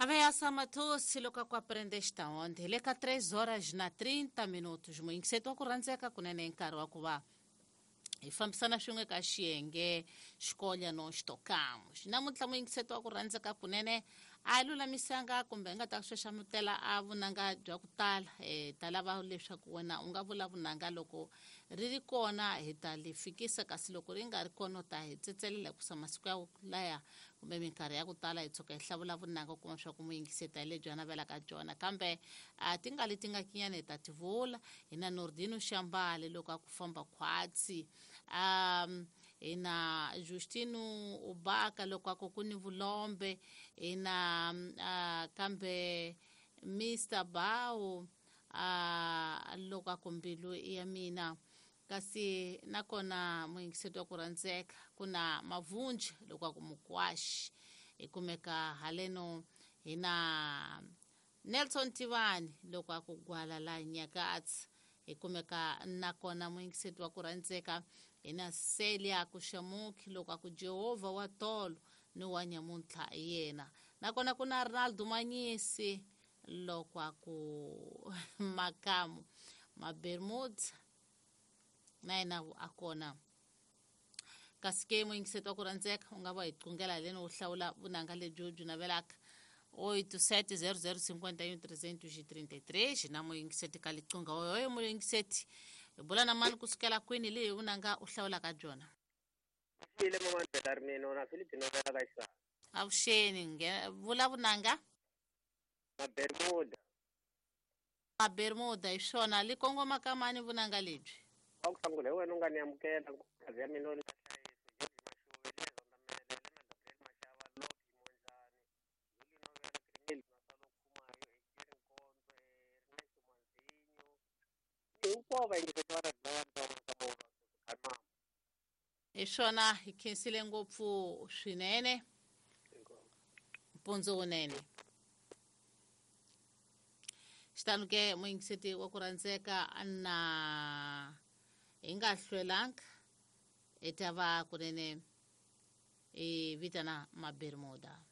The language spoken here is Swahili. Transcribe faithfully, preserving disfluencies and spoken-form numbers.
Ameaça matou siloka kwa prendesta onde leka três horas na trinta minutos mwingi setu akuranzeka kunene nkari wakuva ifambisana xin'we ka xiyenge xikolya no xitokamos namuntlha mwingi setu akuranzeka kunene a lulamisanga kumbe nga ta xaxamutela a vunanga bya ku tala e ta lava leswaku wena u nga vula vunanga loko ri ri kona hi ta li fikisa kasi loko ri nga ri kona u ta hi tsetselela kusa masiku ya laya kumbe minkarhi ya ku tala hi tshuka hi hlavula vunanga kuma swa ku muyingiseta hi lebyi a navelaka byona kambe a ti nga leti nga kinyana hi ta ti vula hi na Nordino Shambale loko a ku famba khwatsi um ina Justino Ubaka loko ako kuni vulombe ina uh, kambe Mister Bao uh, loko ako mbilu ya mina kasi nakona muyingiseti wa ku rhandzeka kuna Mavunji loko ako mukwashi ikumeka haleno hina Nelson Tivani loko ako gwala la Nyakatsi ikumeka nakona muyingiseti wa ku rhandzeka ina Celia Kushamuki loko aku Jehova wa tolo ni wa nyamuntlha yena nakona kuna Ronaldo Manyisi loko aku Makamu Mabermuds na yena akona kasi ke muyingiseti wa ku rhandzeka u nga va hi qungela leno u hlawula vunanga lebyi byi navelaka oito sete zero zero cinco um trezentos e trinta e três na muyingiseti ka liqunga oyo muyingiseti hi bula na mani kusukela kwini leyi vunanga u hlawulaka byona ile mama Darmino na Filipino ka isa avuxeni vula vunanga Mabermuda Mabermuda hi swona li kongoma ka mani vunanga lebyi aku sangule wena unga niamukela kazi ya mina ni hi swona hi khensile ngopfu swinene mpundzu wunene xitanu ke muyingiseti wa ku rhandzeka na hi nga hlwelanga hi ta va kunene hi vitana Mabermuda.